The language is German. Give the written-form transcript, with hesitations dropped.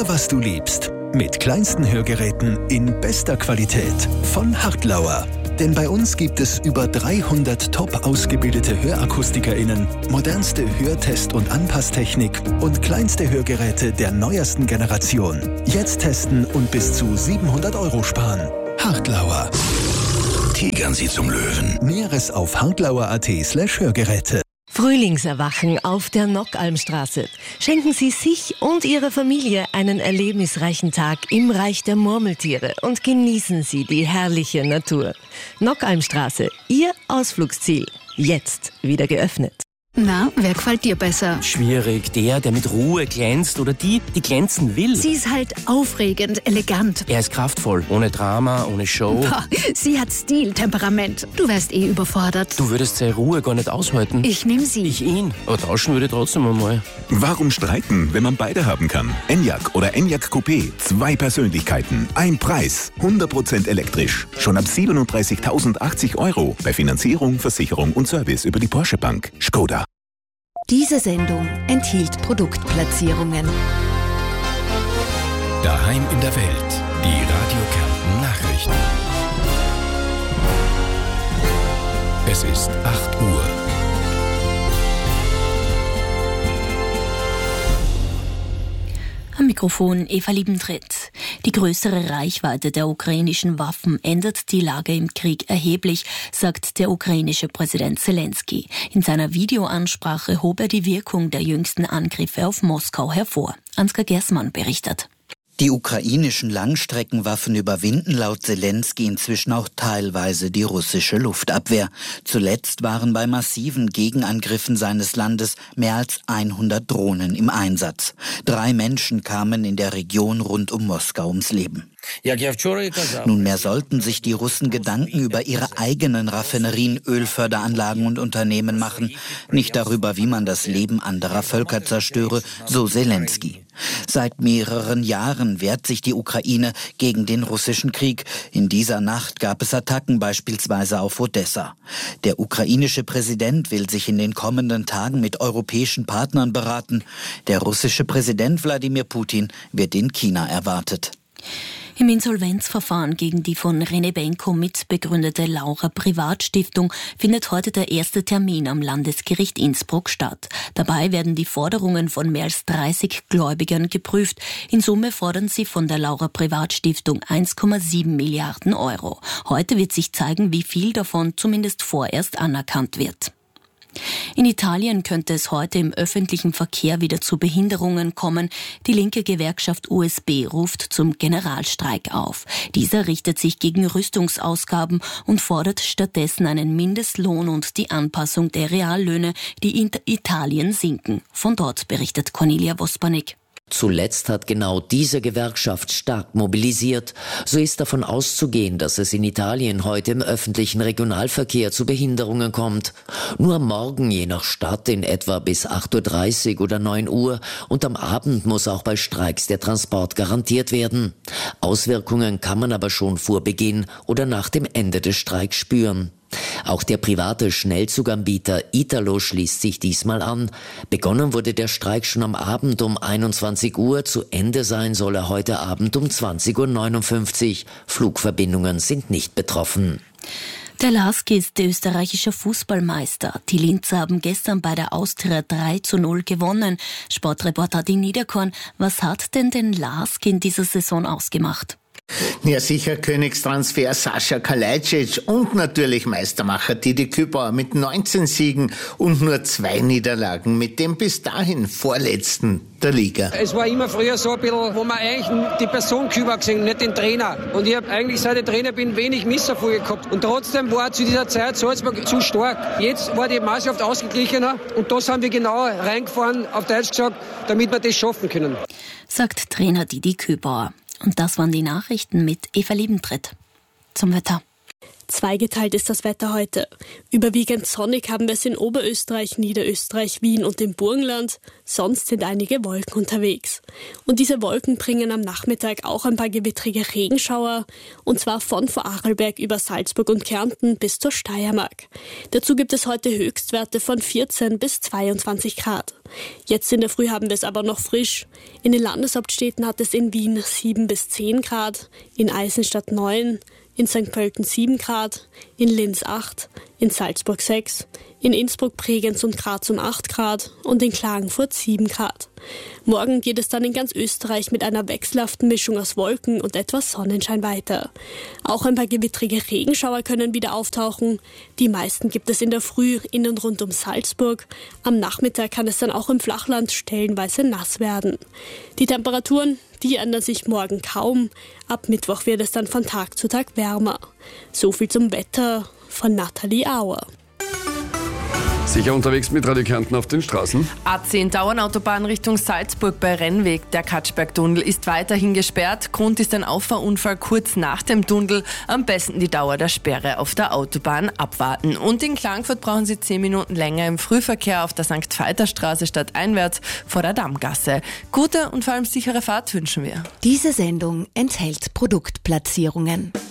Hör, was du liebst. Mit kleinsten Hörgeräten in bester Qualität von Hartlauer. Denn bei uns gibt es über 300 top ausgebildete HörakustikerInnen, modernste Hörtest- und Anpasstechnik und kleinste Hörgeräte der neuesten Generation. Jetzt testen und bis zu 700 € sparen. Hartlauer. Tigern Sie zum Löwen. Näheres auf hartlauer.at/Hörgeräte. Frühlingserwachen auf der Nockalmstraße. Schenken Sie sich und Ihrer Familie einen erlebnisreichen Tag im Reich der Murmeltiere und genießen Sie die herrliche Natur. Nockalmstraße, Ihr Ausflugsziel. Jetzt wieder geöffnet. Na, wer gefällt dir besser? Schwierig. Der mit Ruhe glänzt oder die glänzen will. Sie ist halt aufregend, elegant. Er ist kraftvoll, ohne Drama, ohne Show. Boah, sie hat Stil, Temperament. Du wärst überfordert. Du würdest seine Ruhe gar nicht aushalten. Ich nehm sie. Ich ihn. Aber tauschen würde ich trotzdem einmal. Warum streiten, wenn man beide haben kann? Enyaq oder Enyaq Coupé. 2 Persönlichkeiten, ein Preis. 100% elektrisch. Schon ab 37.080 € bei Finanzierung, Versicherung und Service über die Porsche Bank. Skoda. Diese Sendung enthielt Produktplatzierungen. Daheim in der Welt. Die Radio Kärnten Nachrichten. Es ist 8 Uhr. Am Mikrofon Eva Liebentritt. Die größere Reichweite der ukrainischen Waffen ändert die Lage im Krieg erheblich, sagt der ukrainische Präsident Zelensky. In seiner Videoansprache hob er die Wirkung der jüngsten Angriffe auf Moskau hervor. Ansgar Gersmann berichtet. Die ukrainischen Langstreckenwaffen überwinden laut Zelensky inzwischen auch teilweise die russische Luftabwehr. Zuletzt waren bei massiven Gegenangriffen seines Landes mehr als 100 Drohnen im Einsatz. 3 Menschen kamen in der Region rund um Moskau ums Leben. Nunmehr sollten sich die Russen Gedanken über ihre eigenen Raffinerien, Ölförderanlagen und Unternehmen machen, nicht darüber, wie man das Leben anderer Völker zerstöre, so Zelensky. Seit mehreren Jahren wehrt sich die Ukraine gegen den russischen Krieg. In dieser Nacht gab es Attacken beispielsweise auf Odessa. Der ukrainische Präsident will sich in den kommenden Tagen mit europäischen Partnern beraten. Der russische Präsident Wladimir Putin wird in China erwartet. Im Insolvenzverfahren gegen die von René Benko mitbegründete Laura Privatstiftung findet heute der erste Termin am Landesgericht Innsbruck statt. Dabei werden die Forderungen von mehr als 30 Gläubigern geprüft. In Summe fordern sie von der Laura Privatstiftung 1,7 Milliarden €. Heute wird sich zeigen, wie viel davon zumindest vorerst anerkannt wird. In Italien könnte es heute im öffentlichen Verkehr wieder zu Behinderungen kommen. Die linke Gewerkschaft USB ruft zum Generalstreik auf. Dieser richtet sich gegen Rüstungsausgaben und fordert stattdessen einen Mindestlohn und die Anpassung der Reallöhne, die in Italien sinken. Von dort berichtet Cornelia Wospanik. Zuletzt hat genau diese Gewerkschaft stark mobilisiert. So ist davon auszugehen, dass es in Italien heute im öffentlichen Regionalverkehr zu Behinderungen kommt. Nur morgen je nach Stadt in etwa bis 8:30 Uhr oder 9 Uhr und am Abend muss auch bei Streiks der Transport garantiert werden. Auswirkungen kann man aber schon vor Beginn oder nach dem Ende des Streiks spüren. Auch der private Schnellzuganbieter Italo schließt sich diesmal an. Begonnen wurde der Streik schon am Abend um 21 Uhr, zu Ende sein soll er heute Abend um 20:59 Uhr. Flugverbindungen sind nicht betroffen. Der LASK ist österreichischer Fußballmeister. Die Linzer haben gestern bei der Austria 3:0 gewonnen. Sportreporter Adi Niederkorn, was hat denn den LASK in dieser Saison ausgemacht? Ja, sicher Königstransfer Sascha Kalajdzic und natürlich Meistermacher Didi Kübauer mit 19 Siegen und nur 2 Niederlagen mit dem bis dahin vorletzten der Liga. Es war immer früher so ein bisschen, wo man eigentlich die Person Kübauer gesehen, nicht den Trainer. Und ich habe eigentlich, seit ich Trainer bin, wenig Misserfolge gehabt. Und trotzdem war zu dieser Zeit Salzburg zu stark. Jetzt war die Mannschaft ausgeglichener und da sind wir genau reingefahren, auf Deutsch gesagt, damit wir das schaffen können. Sagt Trainer Didi Kübauer. Und das waren die Nachrichten mit Eva Liebentritt. Zum Wetter. Zweigeteilt ist das Wetter heute. Überwiegend sonnig haben wir es in Oberösterreich, Niederösterreich, Wien und dem Burgenland. Sonst sind einige Wolken unterwegs. Und diese Wolken bringen am Nachmittag auch ein paar gewittrige Regenschauer. Und zwar von Vorarlberg über Salzburg und Kärnten bis zur Steiermark. Dazu gibt es heute Höchstwerte von 14 bis 22 Grad. Jetzt in der Früh haben wir es aber noch frisch. In den Landeshauptstädten hat es in Wien 7 bis 10 Grad, in Eisenstadt 9, in St. Pölten 7 Grad, in Linz 8, in Salzburg 6, in Innsbruck, Bregenz und Graz um 8 Grad und in Klagenfurt 7 Grad. Morgen geht es dann in ganz Österreich mit einer wechselhaften Mischung aus Wolken und etwas Sonnenschein weiter. Auch ein paar gewittrige Regenschauer können wieder auftauchen. Die meisten gibt es in der Früh in und rund um Salzburg. Am Nachmittag kann es dann auch im Flachland stellenweise nass werden. Die Temperaturen, die ändern sich morgen kaum. Ab Mittwoch wird es dann von Tag zu Tag wärmer. So viel zum Wetter von Nathalie Auer. Sicher unterwegs mit Radio Kärnten auf den Straßen. A10 Dauernautobahn Richtung Salzburg bei Rennweg. Der Katschberg-Tunnel ist weiterhin gesperrt. Grund ist ein Auffahrunfall kurz nach dem Tunnel. Am besten die Dauer der Sperre auf der Autobahn abwarten. Und in Klagenfurt brauchen Sie 10 Minuten länger im Frühverkehr auf der St-Veiter-Straße stadteinwärts vor der Dammgasse. Gute und vor allem sichere Fahrt wünschen wir. Diese Sendung enthält Produktplatzierungen.